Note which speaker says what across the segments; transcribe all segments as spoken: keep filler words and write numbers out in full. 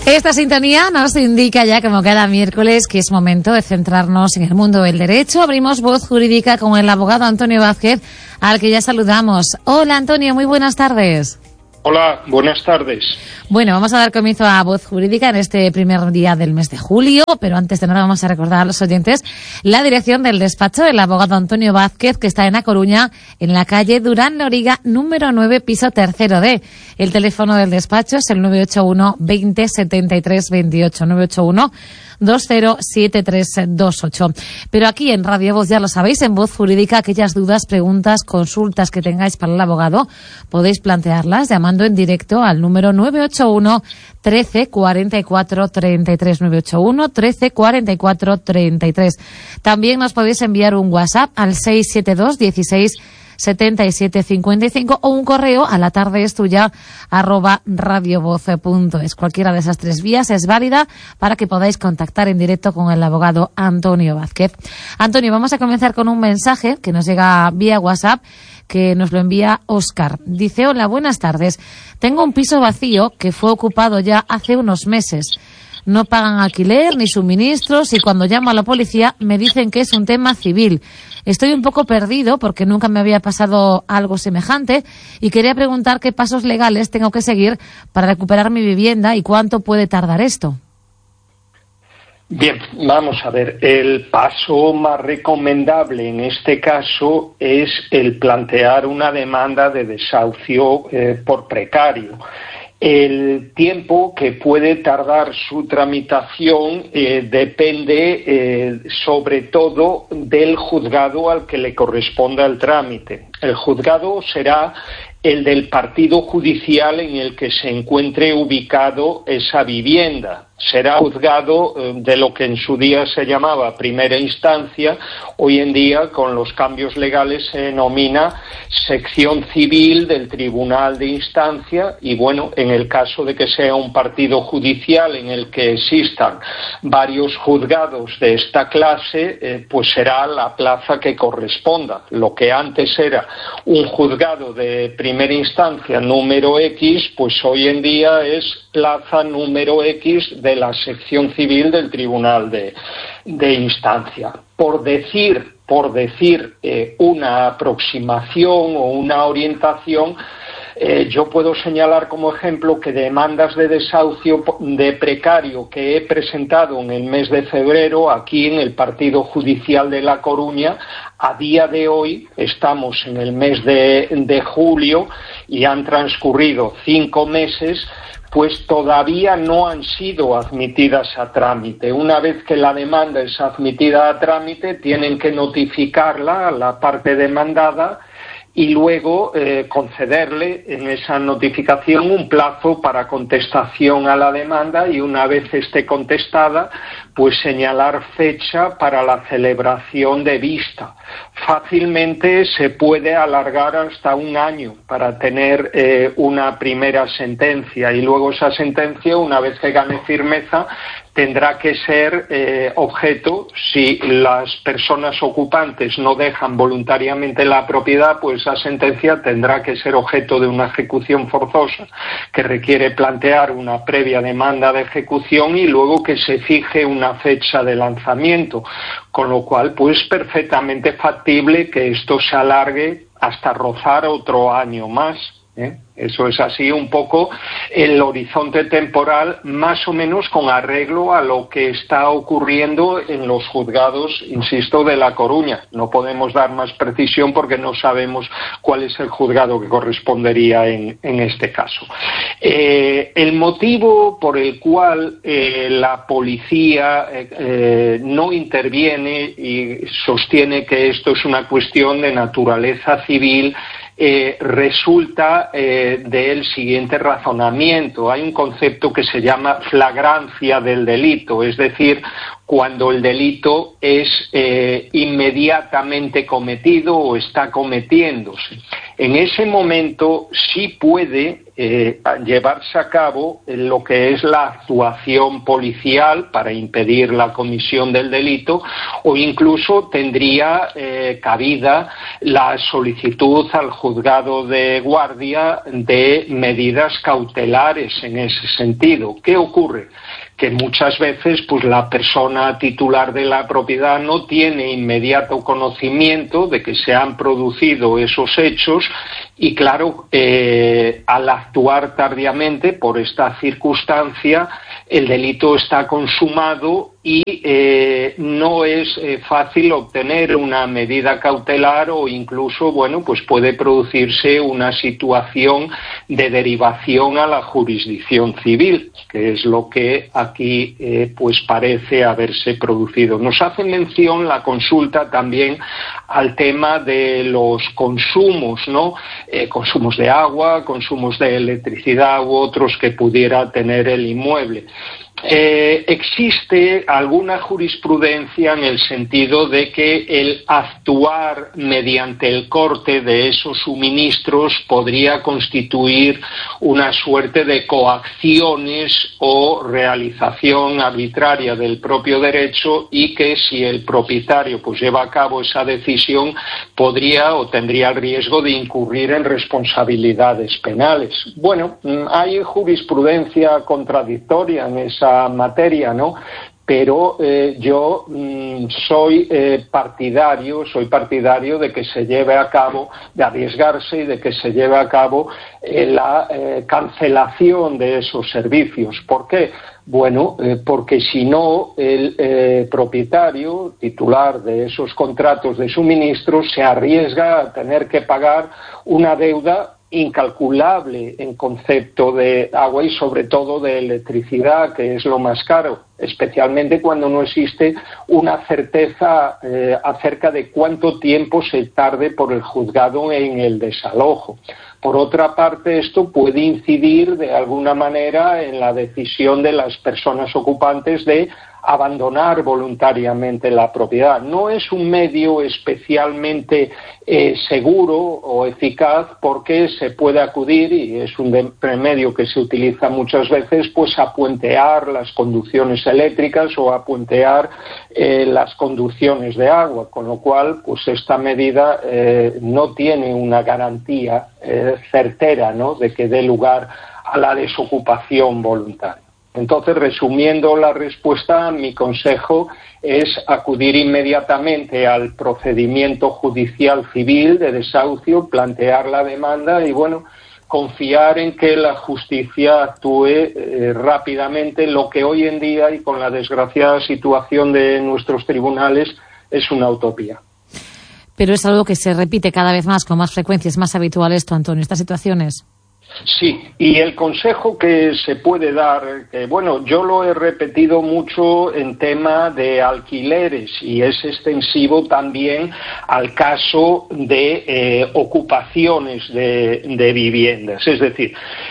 Speaker 1: Esta sintonía nos indica ya, como cada miércoles, que es momento de centrarnos en el mundo del derecho. Abrimos Voz Jurídica con el abogado Antonio Vázquez, al que ya saludamos. Hola, Antonio, muy buenas tardes.
Speaker 2: Hola, buenas tardes.
Speaker 1: Bueno, vamos a dar comienzo a Voz Jurídica en este primer día del mes de julio, pero antes de nada vamos a recordar a los oyentes la dirección del despacho del abogado Antonio Vázquez, que está en A Coruña, en la calle Durán Loriga, número nueve, piso tercero D. El teléfono del despacho es el nueve ocho uno, veinte, setenta y tres, veintiocho, nueve ocho uno, dos cero siete tres dos ocho. Pero aquí en Radio Voz, ya lo sabéis, en Voz Jurídica, aquellas dudas, preguntas, consultas que tengáis para el abogado, podéis plantearlas llamando en directo al número nueve ocho uno, trece, cuarenta y cuatro, treinta y tres, nueve ocho uno, trece, cuarenta y cuatro, treinta y tres. También nos podéis enviar un WhatsApp al seis siete dos, dieciséis, setenta y siete, cincuenta y cinco o un correo a la tarde es tuya arroba radiovoz punto es. Cualquiera de esas tres vías es válida para que podáis contactar en directo con el abogado Antonio Vázquez. Antonio, vamos a comenzar con un mensaje que nos llega vía WhatsApp, que nos lo envía Óscar. Dice: hola, buenas tardes. Tengo un piso vacío que fue ocupado ya hace unos meses. No pagan alquiler ni suministros y cuando llamo a la policía me dicen que es un tema civil. Estoy un poco perdido porque nunca me había pasado algo semejante y quería preguntar qué pasos legales tengo que seguir para recuperar mi vivienda y cuánto puede tardar esto.
Speaker 2: Bien, vamos a ver. El paso más recomendable en este caso es el plantear una demanda de desahucio eh, por precario. El tiempo que puede tardar su tramitación eh, depende eh, sobre todo del juzgado al que le corresponda el trámite. El juzgado será el del partido judicial en el que se encuentre ubicado esa vivienda. Será juzgado eh, de lo que en su día se llamaba primera instancia, hoy en día con los cambios legales se denomina sección civil del tribunal de instancia y bueno, en el caso de que sea un partido judicial en el que existan varios juzgados de esta clase, eh, pues será la plaza que corresponda. Lo que antes era un juzgado de primera instancia número X, pues hoy en día es plaza número X de la sección civil del tribunal de, de instancia. Por decir, por decir eh, una aproximación o una orientación, eh, yo puedo señalar como ejemplo que demandas de desahucio de precario que he presentado en el mes de febrero aquí en el partido judicial de La Coruña, a día de hoy estamos en el mes de, de julio y han transcurrido cinco meses, pues todavía no han sido admitidas a trámite. Una vez que la demanda es admitida a trámite, tienen que notificarla a la parte demandada y luego eh, concederle en esa notificación un plazo para contestación a la demanda y una vez esté contestada, pues señalar fecha para la celebración de vista. Fácilmente se puede alargar hasta un año para tener eh, una primera sentencia y luego esa sentencia, una vez que gane firmeza, tendrá que ser eh, objeto, si las personas ocupantes no dejan voluntariamente la propiedad, pues esa sentencia tendrá que ser objeto de una ejecución forzosa que requiere plantear una previa demanda de ejecución y luego que se fije una fecha de lanzamiento, con lo cual pues perfectamente factible que esto se alargue hasta rozar otro año más. ¿Eh? Eso es así un poco el horizonte temporal, más o menos con arreglo a lo que está ocurriendo en los juzgados, insisto, de La Coruña. No podemos dar más precisión porque no sabemos cuál es el juzgado que correspondería en, en este caso. Eh, el motivo por el cual eh, la policía eh, eh, no interviene y sostiene que esto es una cuestión de naturaleza civil Eh, resulta eh, del siguiente razonamiento. Hay un concepto que se llama flagrancia del delito, es decir, cuando el delito es eh, inmediatamente cometido o está cometiéndose. en ese momento sí puede eh, llevarse a cabo lo que es la actuación policial para impedir la comisión del delito, o incluso tendría eh, cabida la solicitud al juzgado de guardia de medidas cautelares en ese sentido. ¿Qué ocurre? Que muchas veces pues la persona titular de la propiedad no tiene inmediato conocimiento de que se han producido esos hechos y claro, eh, al actuar tardíamente por esta circunstancia el delito está consumado y eh, no es eh, fácil obtener una medida cautelar o incluso, bueno, pues puede producirse una situación de derivación a la jurisdicción civil, que es lo que aquí eh, pues parece haberse producido. Nos hace mención la consulta también al tema de los consumos, ¿no? Eh, consumos de agua, consumos de electricidad u otros que pudiera tener el inmueble. Eh, existe alguna jurisprudencia en el sentido de que el actuar mediante el corte de esos suministros podría constituir una suerte de coacciones o realización arbitraria del propio derecho y que si el propietario pues lleva a cabo esa decisión podría o tendría el riesgo de incurrir en responsabilidades penales. Bueno, hay jurisprudencia contradictoria en esa materia, ¿no? Pero eh, yo mm, soy eh, partidario, soy partidario de que se lleve a cabo, de arriesgarse y de que se lleve a cabo eh, la eh, cancelación de esos servicios. ¿Por qué? Bueno, eh, porque si no, el eh, propietario titular de esos contratos de suministro se arriesga a tener que pagar una deuda incalculable en concepto de agua y sobre todo de electricidad, que es lo más caro, especialmente cuando no existe una certeza eh, acerca de cuánto tiempo se tarde por el juzgado en el desalojo. Por otra parte, esto puede incidir de alguna manera en la decisión de las personas ocupantes de abandonar voluntariamente la propiedad. No es un medio especialmente eh, seguro o eficaz porque se puede acudir, y es un medio que se utiliza muchas veces, pues a puentear las conducciones eléctricas o a puentear eh, las conducciones de agua, con lo cual pues esta medida eh, no tiene una garantía eh, certera, ¿no?, de que dé lugar a la desocupación voluntaria. Entonces, resumiendo la respuesta, mi consejo es acudir inmediatamente al procedimiento judicial civil de desahucio, plantear la demanda y, bueno, confiar en que la justicia actúe eh, rápidamente, lo que hoy en día y con la desgraciada situación de nuestros tribunales es una utopía.
Speaker 1: Pero es algo que se repite cada vez más, con más frecuencia. ¿Es más habitual esto, Antonio, estas situaciones?
Speaker 2: Sí, y el consejo que se puede dar, que bueno, yo lo he repetido mucho en tema de alquileres y es extensivo también al caso de eh, ocupaciones de, de viviendas. Es decir,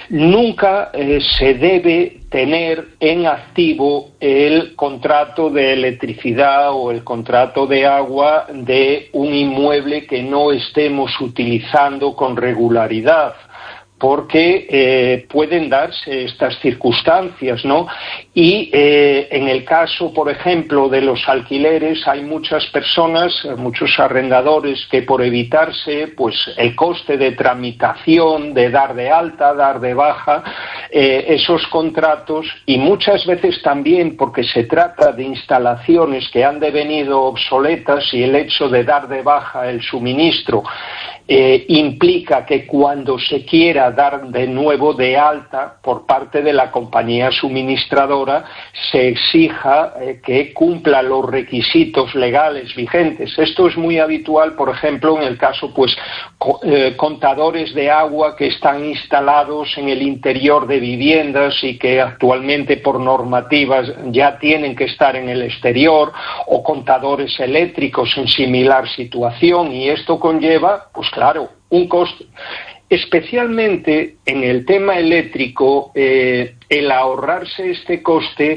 Speaker 2: nunca eh, se debe tener en activo el contrato de electricidad o el contrato de agua de un inmueble que no estemos utilizando con regularidad, porque eh, pueden darse estas circunstancias, ¿no? Y eh, en el caso, por ejemplo, de los alquileres, hay muchas personas, muchos arrendadores que por evitarse pues el coste de tramitación, de dar de alta, dar de baja, eh, esos contratos, y muchas veces también porque se trata de instalaciones que han devenido obsoletas y el hecho de dar de baja el suministro Eh, implica que cuando se quiera dar de nuevo de alta por parte de la compañía suministradora se exija eh, que cumpla los requisitos legales vigentes. Esto es muy habitual, por ejemplo, en el caso pues co eh, contadores de agua que están instalados en el interior de viviendas y que actualmente por normativas ya tienen que estar en el exterior, o contadores eléctricos en similar situación, y esto conlleva pues claro, un coste. Especialmente en el tema eléctrico, eh, el ahorrarse este coste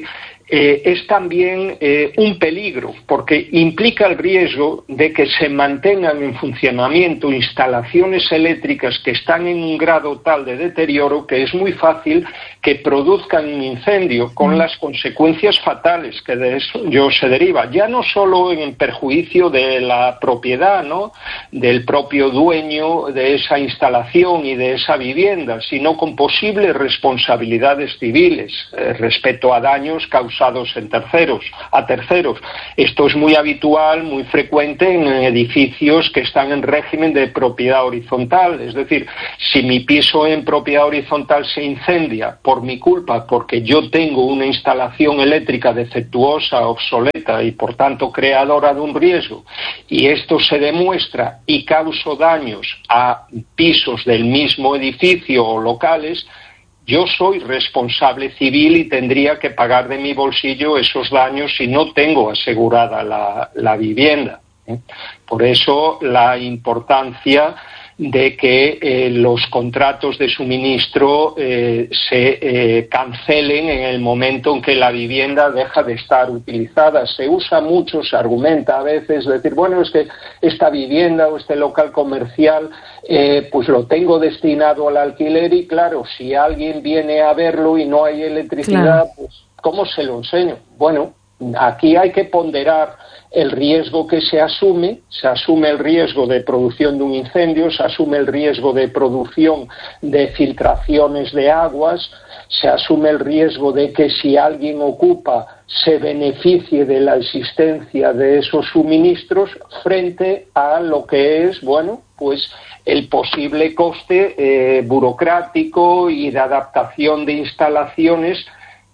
Speaker 2: eh, es también eh, un peligro, porque implica el riesgo de que se mantengan en funcionamiento instalaciones eléctricas que están en un grado tal de deterioro que es muy fácil que produzcan un incendio, con las consecuencias fatales que de eso se deriva, ya no solo en perjuicio de la propiedad, ¿no?, del propio dueño de esa instalación y de esa vivienda, sino con posibles responsabilidades civiles eh, respecto a daños causados en terceros, a terceros. Esto es muy habitual, muy frecuente en edificios que están en régimen de propiedad horizontal, es decir, si mi piso en propiedad horizontal se incendia por mi culpa, porque yo tengo una instalación eléctrica defectuosa, obsoleta y por tanto creadora de un riesgo, y esto se demuestra y causo daños a pisos del mismo edificio o locales, yo soy responsable civil y tendría que pagar de mi bolsillo esos daños si no tengo asegurada la, la vivienda, ¿eh? Por eso la importancia de que eh, los contratos de suministro eh, se eh, cancelen en el momento en que la vivienda deja de estar utilizada. Se usa mucho, se argumenta a veces, decir, bueno, es que esta vivienda o este local comercial eh, pues lo tengo destinado al alquiler y claro, si alguien viene a verlo y no hay electricidad, claro, pues ¿cómo se lo enseño? Bueno, aquí hay que ponderar el riesgo que se asume, se asume el riesgo de producción de un incendio, se asume el riesgo de producción de filtraciones de aguas, se asume el riesgo de que si alguien ocupa se beneficie de la existencia de esos suministros frente a lo que es, bueno, pues el posible coste eh, burocrático y de adaptación de instalaciones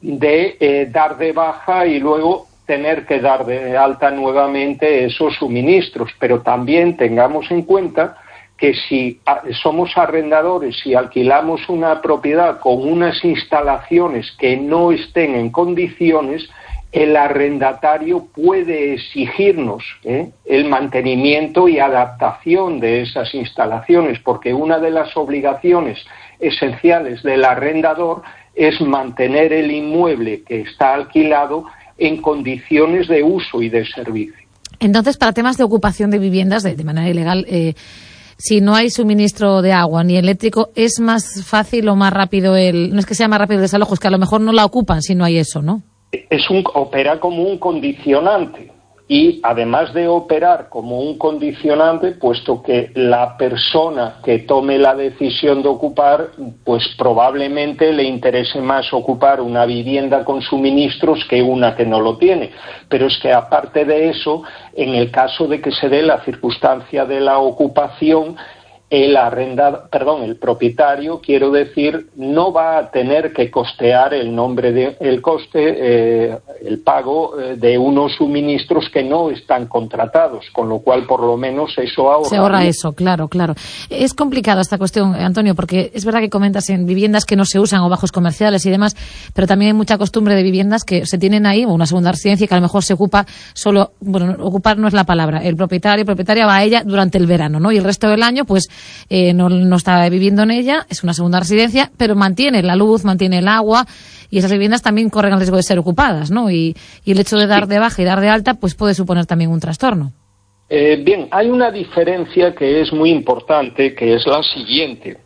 Speaker 2: de eh, dar de baja y luego tener que dar de alta nuevamente esos suministros, pero también tengamos en cuenta que si somos arrendadores y alquilamos una propiedad con unas instalaciones que no estén en condiciones, el arrendatario puede exigirnos ¿eh? el mantenimiento y adaptación de esas instalaciones, porque una de las obligaciones esenciales del arrendador es mantener el inmueble que está alquilado en condiciones de uso y de servicio.
Speaker 1: Entonces, para temas de ocupación de viviendas de, de manera ilegal, eh, si no hay suministro de agua ni eléctrico, ¿es más fácil o más rápido el... No es que sea más rápido el desalojo, es que a lo mejor no la ocupan si no hay eso, ¿no?
Speaker 2: Es un, opera como un condicionante. Y además de operar como un condicionante, puesto que la persona que tome la decisión de ocupar, pues probablemente le interese más ocupar una vivienda con suministros que una que no lo tiene. Pero es que aparte de eso, en el caso de que se dé la circunstancia de la ocupación, el arrendado, perdón, el propietario, quiero decir, no va a tener que costear el nombre de el coste, eh, el pago eh, de unos suministros que no están contratados, con lo cual por lo menos eso ahorra.
Speaker 1: Se ahorra eso, claro, claro. Es complicada esta cuestión, Antonio, porque es verdad que comentas en viviendas que no se usan o bajos comerciales y demás, pero también hay mucha costumbre de viviendas que se tienen ahí, o una segunda residencia que a lo mejor se ocupa solo, bueno, ocupar no es la palabra, el propietario, propietaria va a ella durante el verano, ¿no? Y el resto del año, pues Eh, no, no está viviendo en ella, es una segunda residencia, pero mantiene la luz, mantiene el agua y esas viviendas también corren el riesgo de ser ocupadas, ¿no? Y, y el hecho de dar de baja y dar de alta pues puede suponer también un trastorno.
Speaker 2: Eh, bien, hay una diferencia que es muy importante, que es la siguiente.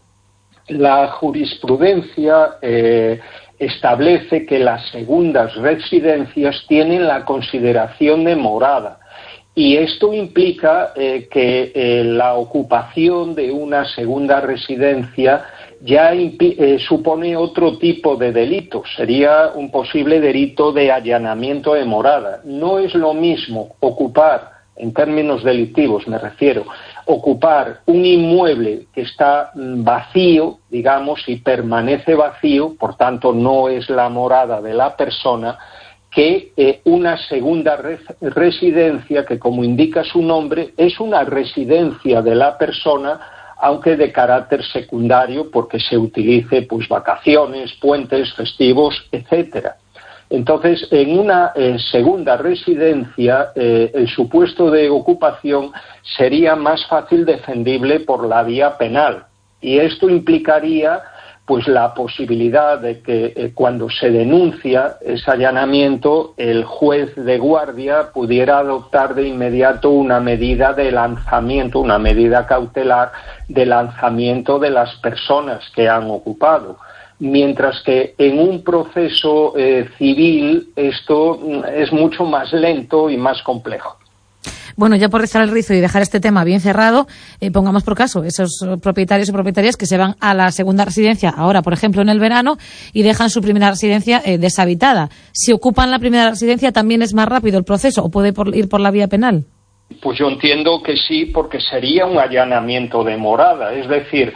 Speaker 2: La jurisprudencia eh, establece que las segundas residencias tienen la consideración de morada. Y esto implica eh, que eh, la ocupación de una segunda residencia ya eh, supone otro tipo de delito, sería un posible delito de allanamiento de morada. No es lo mismo ocupar, en términos delictivos me refiero, ocupar un inmueble que está vacío, digamos, y permanece vacío, por tanto no es la morada de la persona, que eh, una segunda res residencia que, como indica su nombre, es una residencia de la persona, aunque de carácter secundario, porque se utilice pues vacaciones, puentes, festivos, etcétera. Entonces, en una eh, segunda residencia, eh, el supuesto de ocupación sería más fácil defendible por la vía penal, y esto implicaría pues la posibilidad de que eh, cuando se denuncia ese allanamiento, el juez de guardia pudiera adoptar de inmediato una medida de lanzamiento, una medida cautelar de lanzamiento de las personas que han ocupado. Mientras que en un proceso eh, civil esto es mucho más lento y más complejo.
Speaker 1: Bueno, ya por rizar el rizo y dejar este tema bien cerrado, eh, pongamos por caso esos propietarios y propietarias que se van a la segunda residencia, ahora, por ejemplo, en el verano, y dejan su primera residencia eh, deshabitada. Si ocupan la primera residencia, ¿también es más rápido el proceso o puede por, ir por la vía penal?
Speaker 2: Pues yo entiendo que sí, porque sería un allanamiento de morada. Es decir,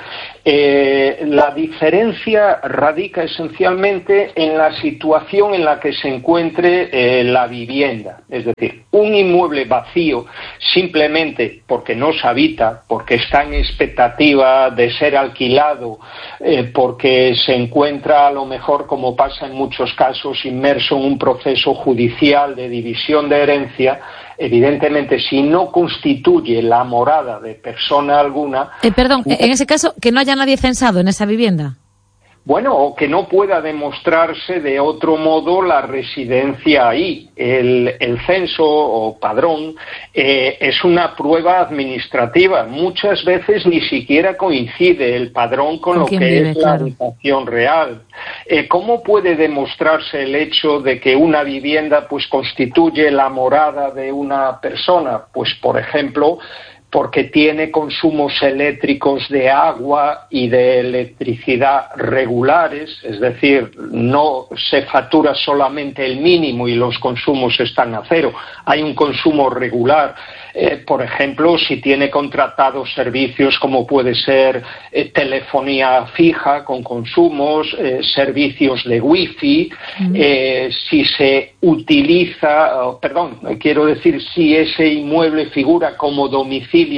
Speaker 2: eh, la diferencia radica esencialmente en la situación en la que se encuentre eh, la vivienda. Es decir, un inmueble vacío simplemente porque no se habita, porque está en expectativa de ser alquilado, eh, porque se encuentra a lo mejor, como pasa en muchos casos, inmerso en un proceso judicial de división de herencia. Evidentemente, si no constituye la morada de persona alguna...
Speaker 1: Eh, perdón, en ese caso, que no haya nadie censado en esa vivienda.
Speaker 2: Bueno, o que no pueda demostrarse de otro modo la residencia ahí. El, el censo o padrón eh, es una prueba administrativa. Muchas veces ni siquiera coincide el padrón con, con lo que vive, es claro. La habitación real. Eh, ¿Cómo puede demostrarse el hecho de que una vivienda pues constituye la morada de una persona? Pues, por ejemplo, porque tiene consumos eléctricos de agua y de electricidad regulares, es decir, no se factura solamente el mínimo y los consumos están a cero, hay un consumo regular. Eh, por ejemplo, si tiene contratados servicios como puede ser eh, telefonía fija con consumos, eh, servicios de wifi, mm. eh, si se utiliza, oh, perdón, quiero decir, si ese inmueble figura como domicilio